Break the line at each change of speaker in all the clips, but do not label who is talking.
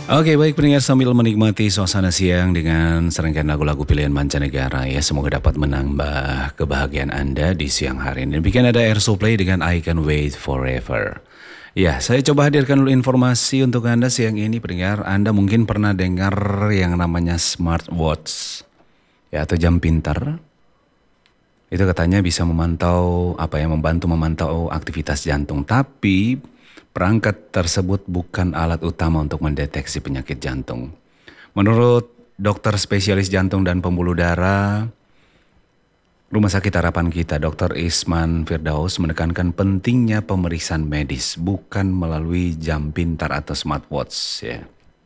Oke, baik pendengar, sambil menikmati suasana siang dengan serangkaian lagu-lagu pilihan mancanegara ya, semoga dapat menambah kebahagiaan Anda di siang hari ini. Demikian ada Air Supply dengan I Can Wait Forever. Ya, saya coba hadirkan dulu informasi untuk Anda siang ini pendengar. Anda mungkin pernah dengar yang namanya smartwatch ya, atau jam pintar. Itu katanya bisa membantu memantau aktivitas jantung. Tapi perangkat tersebut bukan alat utama untuk mendeteksi penyakit jantung. Menurut dokter spesialis jantung dan pembuluh darah Rumah Sakit Harapan Kita, Dr. Isman Firdaus menekankan pentingnya pemeriksaan medis bukan melalui jam pintar atau smartwatch ya.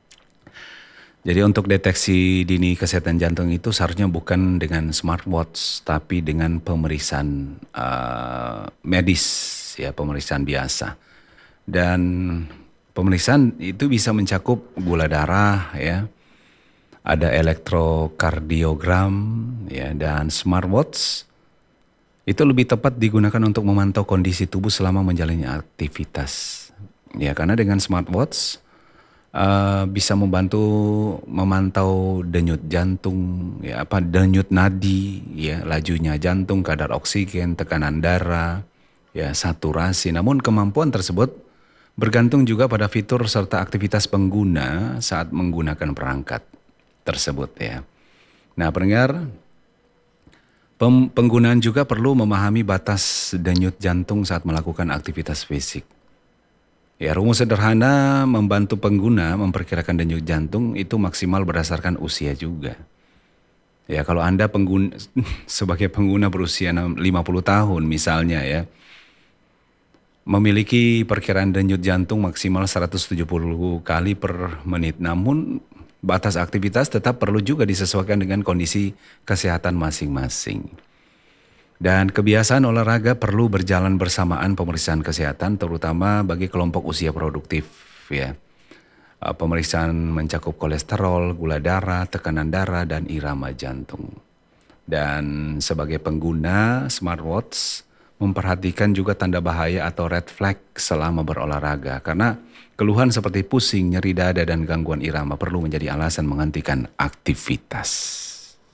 Jadi untuk deteksi dini kesehatan jantung itu seharusnya bukan dengan smartwatch, tapi dengan pemeriksaan medis, ya pemeriksaan biasa. Dan pemeriksaan itu bisa mencakup gula darah, ya, ada elektrokardiogram, ya, dan smartwatch itu lebih tepat digunakan untuk memantau kondisi tubuh selama menjalani aktivitas. Ya, karena dengan smartwatch bisa membantu memantau denyut jantung, ya denyut nadi, ya lajunya jantung, kadar oksigen, tekanan darah, ya saturasi. Namun kemampuan tersebut bergantung juga pada fitur serta aktivitas pengguna saat menggunakan perangkat tersebut ya. Nah, pendengar, penggunaan juga perlu memahami batas denyut jantung saat melakukan aktivitas fisik. Ya, rumus sederhana membantu pengguna memperkirakan denyut jantung itu maksimal berdasarkan usia juga. Ya, kalau Anda sebagai pengguna berusia 50 tahun misalnya ya, memiliki perkiraan denyut jantung maksimal 170 kali per menit. Namun batas aktivitas tetap perlu juga disesuaikan dengan kondisi kesehatan masing-masing. Dan kebiasaan olahraga perlu berjalan bersamaan pemeriksaan kesehatan, terutama bagi kelompok usia produktif ya. Pemeriksaan mencakup kolesterol, gula darah, tekanan darah, dan irama jantung. Dan sebagai pengguna smartwatch, memperhatikan juga tanda bahaya atau red flag selama berolahraga. Karena keluhan seperti pusing, nyeri dada, dan gangguan irama perlu menjadi alasan menghentikan aktivitas.